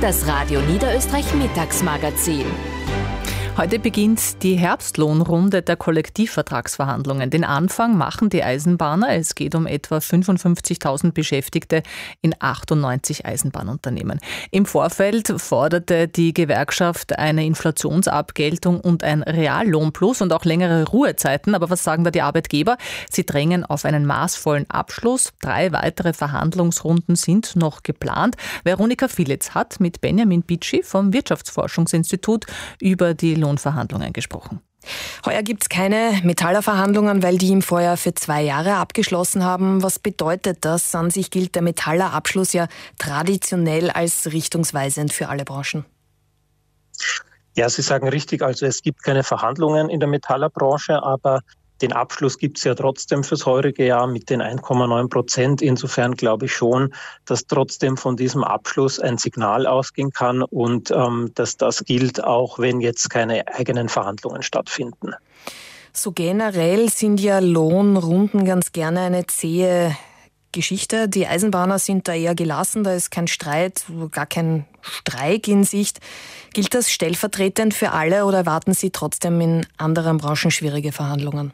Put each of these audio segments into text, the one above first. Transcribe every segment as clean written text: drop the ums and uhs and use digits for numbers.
Das Radio Niederösterreich Mittagsmagazin. Heute beginnt die Herbstlohnrunde der Kollektivvertragsverhandlungen. Den Anfang machen die Eisenbahner. Es geht um etwa 55.000 Beschäftigte in 98 Eisenbahnunternehmen. Im Vorfeld forderte die Gewerkschaft eine Inflationsabgeltung und ein Reallohnplus und auch längere Ruhezeiten. Aber was sagen da die Arbeitgeber? Sie drängen auf einen maßvollen Abschluss. 3 weitere Verhandlungsrunden sind noch geplant. Veronika Filitz hat mit Benjamin Bitschi vom Wirtschaftsforschungsinstitut über die Lohnverhandlungen gesprochen. Heuer gibt es keine Metaller-Verhandlungen, weil die im Vorjahr für 2 Jahre abgeschlossen haben. Was bedeutet das? An sich gilt der Metaller-Abschluss ja traditionell als richtungsweisend für alle Branchen. Ja, Sie sagen richtig, also es gibt keine Verhandlungen in der Metallerbranche, aber den Abschluss gibt es ja trotzdem fürs heurige Jahr mit den 1,9%. Insofern glaube ich schon, dass trotzdem von diesem Abschluss ein Signal ausgehen kann und dass das gilt, auch wenn jetzt keine eigenen Verhandlungen stattfinden. So generell sind ja Lohnrunden ganz gerne eine zähe Geschichte. Die Eisenbahner sind da eher gelassen, da ist kein Streit, gar kein Streik in Sicht. Gilt das stellvertretend für alle oder erwarten Sie trotzdem in anderen Branchen schwierige Verhandlungen?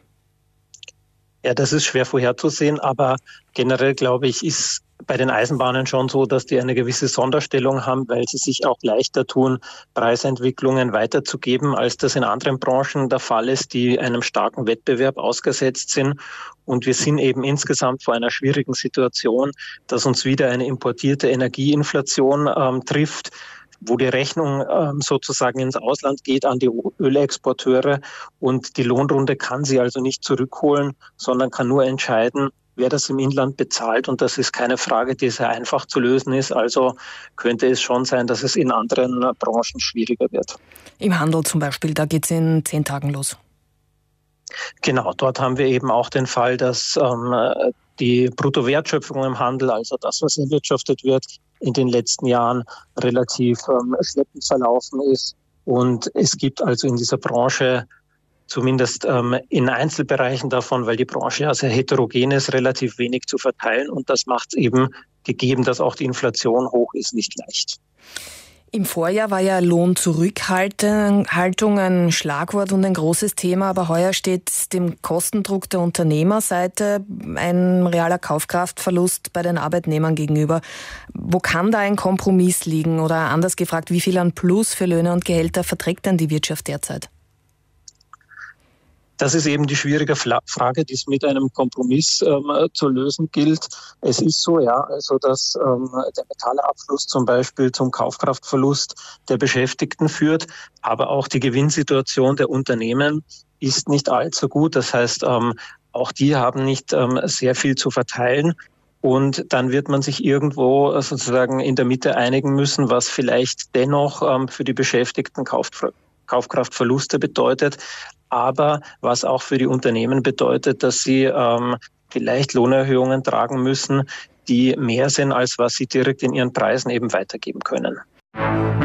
Ja, das ist schwer vorherzusehen, aber generell, glaube ich, ist bei den Eisenbahnen schon so, dass die eine gewisse Sonderstellung haben, weil sie sich auch leichter tun, Preisentwicklungen weiterzugeben, als das in anderen Branchen der Fall ist, die einem starken Wettbewerb ausgesetzt sind. Und wir sind eben insgesamt vor einer schwierigen Situation, dass uns wieder eine importierte Energieinflation trifft, wo die Rechnung sozusagen ins Ausland geht an die Ölexporteure und die Lohnrunde kann sie also nicht zurückholen, sondern kann nur entscheiden, wer das im Inland bezahlt. Und das ist keine Frage, die sehr einfach zu lösen ist. Also könnte es schon sein, dass es in anderen Branchen schwieriger wird. Im Handel zum Beispiel, da geht es in 10 Tagen los. Genau, dort haben wir eben auch den Fall, dass die Bruttowertschöpfung im Handel, also das, was erwirtschaftet wird, in den letzten Jahren relativ schleppend verlaufen ist. Und es gibt also in dieser Branche zumindest in Einzelbereichen davon, weil die Branche ja sehr heterogen ist, relativ wenig zu verteilen. Und das macht es eben, gegeben, dass auch die Inflation hoch ist, nicht leicht. Im Vorjahr war ja Lohnzurückhaltung ein Schlagwort und ein großes Thema, aber heuer steht dem Kostendruck der Unternehmerseite ein realer Kaufkraftverlust bei den Arbeitnehmern gegenüber. Wo kann da ein Kompromiss liegen? Oder anders gefragt, wie viel an Plus für Löhne und Gehälter verträgt denn die Wirtschaft derzeit? Das ist eben die schwierige Frage, die es mit einem Kompromiss zu lösen gilt. Es ist so, ja, also dass der Metallerabschluss zum Beispiel zum Kaufkraftverlust der Beschäftigten führt, aber auch die Gewinnsituation der Unternehmen ist nicht allzu gut. Das heißt, auch die haben nicht sehr viel zu verteilen. Und dann wird man sich irgendwo sozusagen in der Mitte einigen müssen, was vielleicht dennoch für die Beschäftigten Kaufkraftverluste bedeutet, aber was auch für die Unternehmen bedeutet, dass sie vielleicht Lohnerhöhungen tragen müssen, die mehr sind, als was sie direkt in ihren Preisen eben weitergeben können.